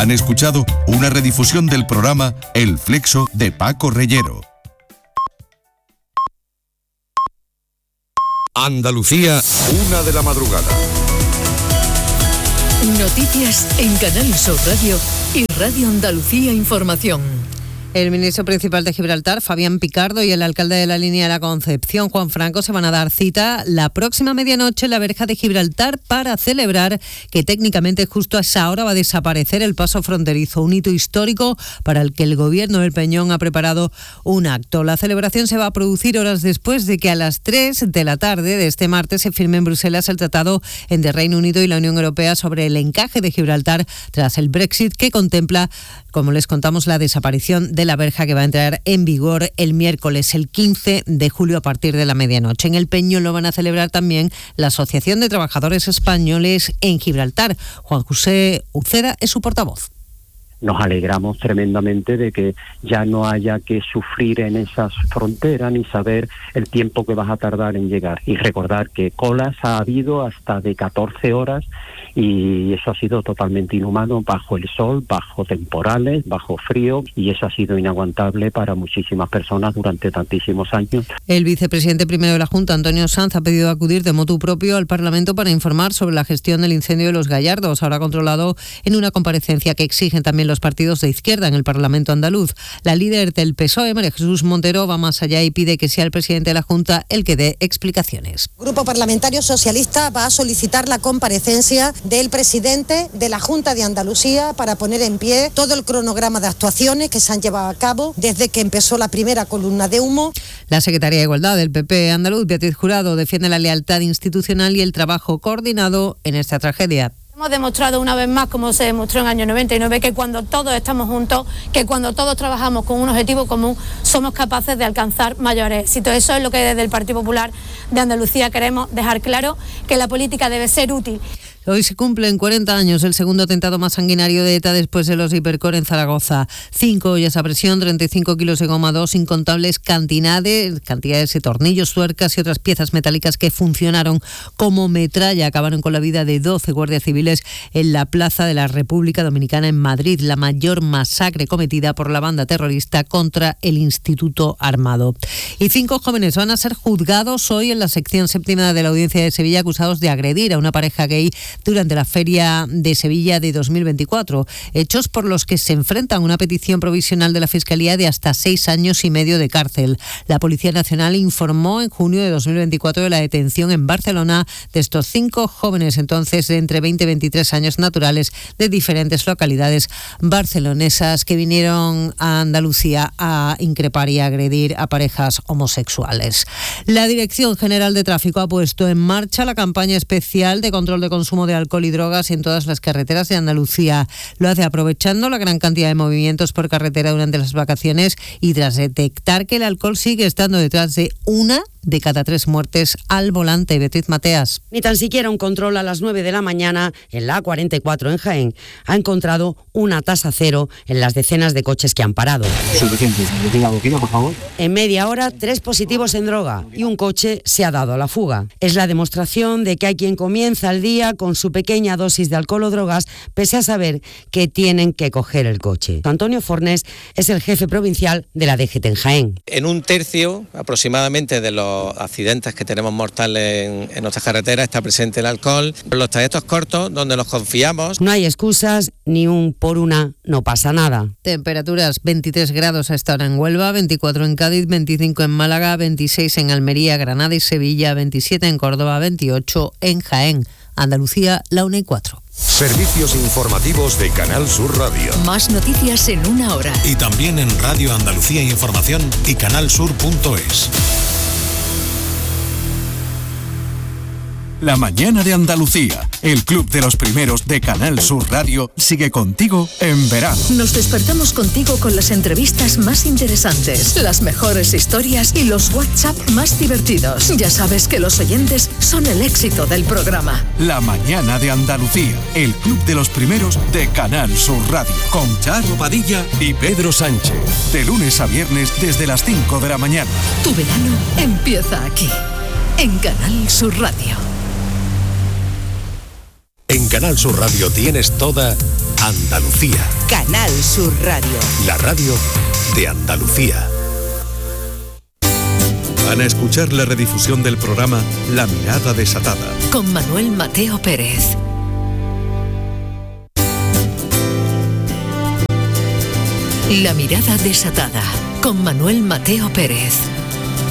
Han escuchado una redifusión del programa El Flexo de Paco Reyero. Andalucía, 1 de la madrugada. Noticias en Canal Sur Radio y Radio Andalucía Información. El ministro principal de Gibraltar, Fabián Picardo, y el alcalde de la Línea de la Concepción, Juan Franco, se van a dar cita la próxima medianoche en la verja de Gibraltar para celebrar que técnicamente justo a esa hora va a desaparecer el paso fronterizo, un hito histórico para el que el gobierno del Peñón ha preparado un acto. La celebración se va a producir horas después de que a las 3 de la tarde de este martes se firme en Bruselas el tratado entre Reino Unido y la Unión Europea sobre el encaje de Gibraltar tras el Brexit, que contempla, como les contamos, la desaparición de la verja, que va a entrar en vigor el miércoles, el 15 de julio, a partir de la medianoche. En el Peñón lo van a celebrar también la Asociación de Trabajadores Españoles en Gibraltar. Juan José Uceda es su portavoz. Nos alegramos tremendamente de que ya no haya que sufrir en esas fronteras ni saber el tiempo que vas a tardar en llegar. Y recordar que colas ha habido hasta de 14 horas y eso ha sido totalmente inhumano, bajo el sol, bajo temporales, bajo frío, y eso ha sido inaguantable para muchísimas personas durante tantísimos años. El vicepresidente primero de la Junta, Antonio Sanz, ha pedido acudir de motu propio al Parlamento para informar sobre la gestión del incendio de Los Gallardos, ahora controlado, en una comparecencia que exigen también los partidos de izquierda en el Parlamento andaluz. La líder del PSOE, María Jesús Montero, va más allá y pide que sea el presidente de la Junta el que dé explicaciones. El Grupo Parlamentario Socialista va a solicitar la comparecencia del presidente de la Junta de Andalucía para poner en pie todo el cronograma de actuaciones que se han llevado a cabo desde que empezó la primera columna de humo. La secretaria de Igualdad del PP andaluz, Beatriz Jurado, defiende la lealtad institucional y el trabajo coordinado en esta tragedia. Hemos demostrado una vez más, como se demostró en el año 99, que cuando todos estamos juntos, que cuando todos trabajamos con un objetivo común, somos capaces de alcanzar mayores éxitos. Eso es lo que desde el Partido Popular de Andalucía queremos dejar claro, que la política debe ser útil. Hoy se cumplen 40 años el segundo atentado más sanguinario de ETA después de los Hipercor en Zaragoza. 5 ollas a presión, 35 kilos de goma 2, incontables cantidades de tornillos, tuercas y otras piezas metálicas que funcionaron como metralla. Acabaron con la vida de 12 guardias civiles en la Plaza de la República Dominicana en Madrid, la mayor masacre cometida por la banda terrorista contra el Instituto Armado. Y 5 jóvenes van a ser juzgados hoy en la sección séptima de la Audiencia de Sevilla, acusados de agredir a una pareja gay durante la Feria de Sevilla de 2024, hechos por los que se enfrentan una petición provisional de la Fiscalía de hasta 6 años y medio de cárcel. La Policía Nacional informó en junio de 2024 de la detención en Barcelona de estos 5 jóvenes, entonces de entre 20 y 23 años, naturales de diferentes localidades barcelonesas, que vinieron a Andalucía a increpar y a agredir a parejas homosexuales. La Dirección General de Tráfico ha puesto en marcha la campaña especial de control de consumo de alcohol y drogas en todas las carreteras de Andalucía. Lo hace aprovechando la gran cantidad de movimientos por carretera durante las vacaciones y tras detectar que el alcohol sigue estando detrás de 1 de cada 3 muertes al volante. Beatriz Mateas. Ni tan siquiera un control a las 9 de la mañana en la A44 en Jaén ha encontrado una tasa cero en las decenas de coches que han parado. Suficiente. ¿Tenga boquilla, por favor? En media hora, 3 positivos en droga y un coche se ha dado a la fuga. Es la demostración de que hay quien comienza el día con su pequeña dosis de alcohol o drogas, pese a saber que tienen que coger el coche. Antonio Fornés es el jefe provincial de la DGT en Jaén. En un tercio aproximadamente de los accidentes que tenemos mortales en nuestras carreteras está presente el alcohol. En los trayectos cortos, donde nos confiamos. No hay excusas, ni un por una, no pasa nada. Temperaturas: 23 grados a esta hora en Huelva, 24 en Cádiz, 25 en Málaga, 26 en Almería, Granada y Sevilla, 27 en Córdoba, 28 en Jaén. Andalucía, la 1:04. Servicios informativos de Canal Sur Radio. Más noticias en 1 hora. Y también en Radio Andalucía Información y canalsur.es. La mañana de Andalucía, el club de los primeros de Canal Sur Radio, sigue contigo en verano. Nos despertamos contigo con las entrevistas más interesantes, las mejores historias y los WhatsApp más divertidos. Ya sabes que los oyentes son el éxito del programa. La mañana de Andalucía, el club de los primeros de Canal Sur Radio, con Charo Padilla y Pedro Sánchez. De lunes a viernes desde las 5 de la mañana. Tu verano empieza aquí, en Canal Sur Radio. En Canal Sur Radio tienes toda Andalucía. Canal Sur Radio. La radio de Andalucía. Van a escuchar la redifusión del programa La Mirada Desatada. Con Manuel Mateo Pérez. La Mirada Desatada. Con Manuel Mateo Pérez.